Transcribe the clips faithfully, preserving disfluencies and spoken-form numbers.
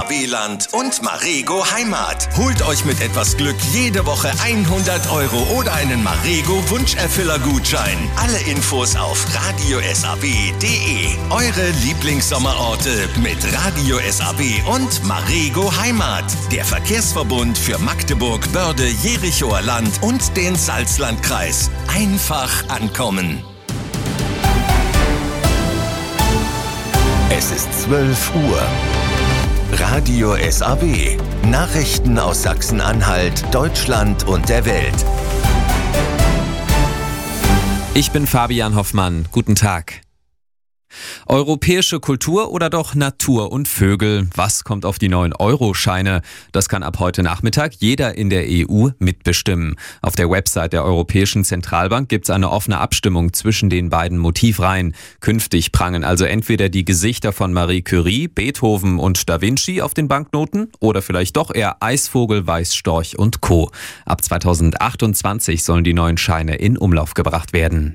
W-Land und Marego Heimat. Holt euch mit etwas Glück jede Woche hundert Euro oder einen Marego Wunscherfüller-Gutschein. Alle Infos auf radio s a b punkt d e. Eure Lieblingssommerorte mit Radio S A B und Marego Heimat. Der Verkehrsverbund für Magdeburg, Börde, Jerichoer Land und den Salzlandkreis. Einfach ankommen. Es ist zwölf Uhr. Radio S A B. Nachrichten aus Sachsen-Anhalt, Deutschland und der Welt. Ich bin Fabian Hoffmann. Guten Tag. Europäische Kultur oder doch Natur und Vögel? Was kommt auf die neuen Euro-Scheine? Das kann ab heute Nachmittag jeder in der E U mitbestimmen. Auf der Website der Europäischen Zentralbank gibt es eine offene Abstimmung zwischen den beiden Motivreihen. Künftig prangen also entweder die Gesichter von Marie Curie, Beethoven und Da Vinci auf den Banknoten oder vielleicht doch eher Eisvogel, Weißstorch und Co. Ab zweitausendachtundzwanzig sollen die neuen Scheine in Umlauf gebracht werden.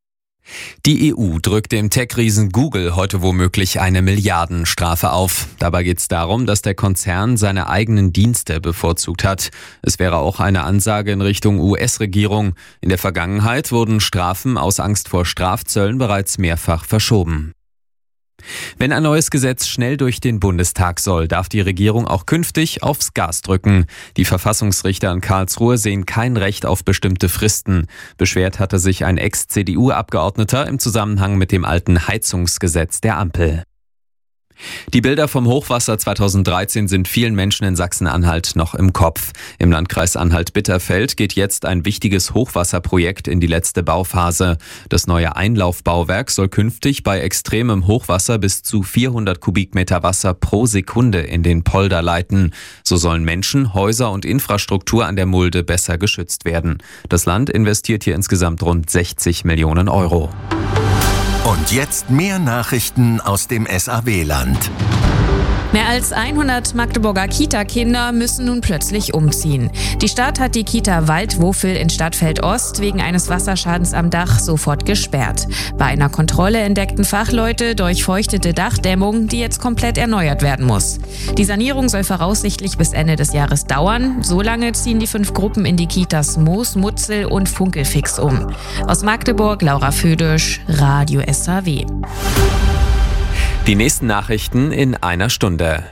Die E U drückt dem Tech-Riesen Google heute womöglich eine Milliardenstrafe auf. Dabei geht es darum, dass der Konzern seine eigenen Dienste bevorzugt hat. Es wäre auch eine Ansage in Richtung U S-Regierung. In der Vergangenheit wurden Strafen aus Angst vor Strafzöllen bereits mehrfach verschoben. Wenn ein neues Gesetz schnell durch den Bundestag soll, darf die Regierung auch künftig aufs Gas drücken. Die Verfassungsrichter in Karlsruhe sehen kein Recht auf bestimmte Fristen. Beschwert hatte sich ein Ex-C D U-Abgeordneter im Zusammenhang mit dem alten Heizungsgesetz der Ampel. Die Bilder vom Hochwasser zweitausenddreizehn sind vielen Menschen in Sachsen-Anhalt noch im Kopf. Im Landkreis Anhalt-Bitterfeld geht jetzt ein wichtiges Hochwasserprojekt in die letzte Bauphase. Das neue Einlaufbauwerk soll künftig bei extremem Hochwasser bis zu vierhundert Kubikmeter Wasser pro Sekunde in den Polder leiten. So sollen Menschen, Häuser und Infrastruktur an der Mulde besser geschützt werden. Das Land investiert hier insgesamt rund sechzig Millionen Euro. Und jetzt mehr Nachrichten aus dem S A B-Land. Mehr als hundert Magdeburger Kita-Kinder müssen nun plötzlich umziehen. Die Stadt hat die Kita Waldwofel in Stadtfeld Ost wegen eines Wasserschadens am Dach sofort gesperrt. Bei einer Kontrolle entdeckten Fachleute durchfeuchtete Dachdämmung, die jetzt komplett erneuert werden muss. Die Sanierung soll voraussichtlich bis Ende des Jahres dauern. So lange ziehen die fünf Gruppen in die Kitas Moos, Mutzel und Funkelfix um. Aus Magdeburg, Laura Födisch, Radio S A W. Die nächsten Nachrichten in einer Stunde.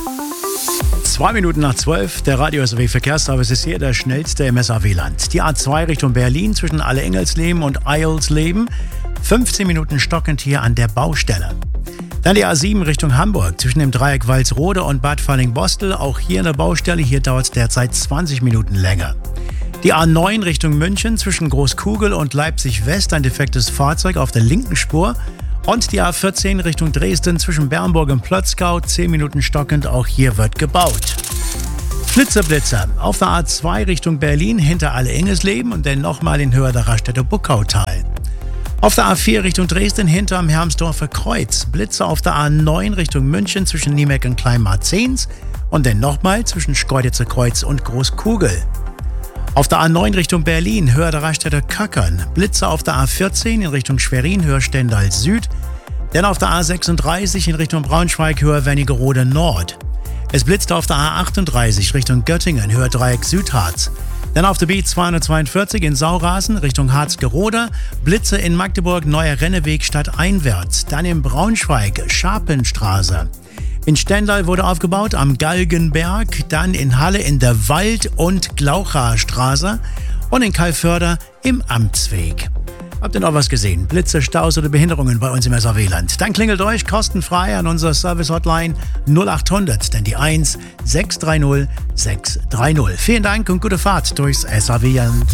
Zwei Minuten nach zwölf, der Radio S A W Verkehrsservice ist hier der schnellste im S A W-Land. Die A zwei Richtung Berlin zwischen Alle-Engelsleben und Eilsleben. fünfzehn Minuten stockend hier an der Baustelle. Dann die A sieben Richtung Hamburg zwischen dem Dreieck Walsrode und Bad Falling-Bostel. Auch hier an der Baustelle, hier dauert es derzeit zwanzig Minuten länger. Die A neun Richtung München zwischen Großkugel und Leipzig-West, ein defektes Fahrzeug auf der linken Spur. Und die A vierzehn Richtung Dresden zwischen Bernburg und Plötzgau, zehn Minuten stockend, auch hier wird gebaut. Flitzer-Blitzer auf der A zwei Richtung Berlin hinter Alle-Engelsleben und dann nochmal in Höhe der Raststätte Buckautal. Auf der A vier Richtung Dresden hinterm Hermsdorfer Kreuz, Blitzer auf der A neun Richtung München zwischen Niemeck und Kleinmarzens und dann nochmal zwischen Schkeuditzer Kreuz und Großkugel. Auf der A neun Richtung Berlin, Höhe der Raststätte Köckern, Blitzer auf der A vierzehn in Richtung Schwerin, Höhe Stendal Süd, dann auf der A sechsunddreißig in Richtung Braunschweig, Höhe Wernigerode Nord. Es blitzt auf der A achtunddreißig Richtung Göttingen, Höhe Dreieck Südharz. Dann auf der B zweihundertzweiundvierzig in Saurasen Richtung Harzgerode, Blitze in Magdeburg, Neuer Renneweg stadteinwärts. Dann in Braunschweig, Scharpenstraße. In Stendal wurde aufgebaut am Galgenberg, dann in Halle in der Wald- und Glauchastraße und in Calförder im Amtsweg. Habt ihr noch was gesehen? Blitze, Staus oder Behinderungen bei uns im S A W-Land? Dann klingelt euch kostenfrei an unserer Service-Hotline null achthundert, denn die eins sechs drei null sechs drei null. Vielen Dank und gute Fahrt durchs S A W-Land.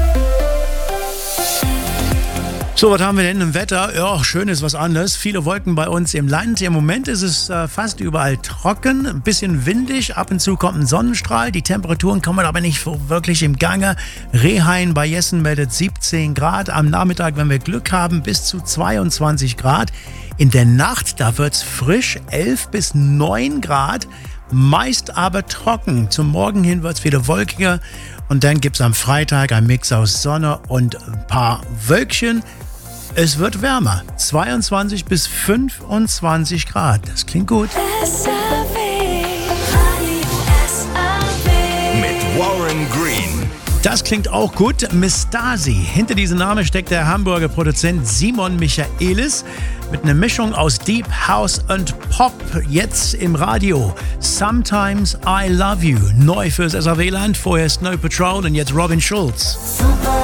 So, was haben wir denn im Wetter? Ja, schön ist was anderes. Viele Wolken bei uns im Land. Im Moment ist es äh, fast überall trocken, ein bisschen windig. Ab und zu kommt ein Sonnenstrahl. Die Temperaturen kommen aber nicht wirklich im Gange. Rehain bei Jessen meldet siebzehn Grad. Am Nachmittag, wenn wir Glück haben, bis zu zweiundzwanzig Grad. In der Nacht, da wird's frisch, elf bis neun Grad. Meist aber trocken. Zum Morgen hin wird's wieder wolkiger. Und dann gibt's am Freitag einen Mix aus Sonne und ein paar Wölkchen. Es wird wärmer. zweiundzwanzig bis fünfundzwanzig Grad. Das klingt gut. Das klingt auch gut. Miss Stasi. Hinter diesem Namen steckt der Hamburger Produzent Simon Michaelis mit einer Mischung aus Deep House und Pop. Jetzt im Radio. Sometimes I Love You. Neu fürs S R W-Land. Vorher Snow Patrol und jetzt Robin Schulz.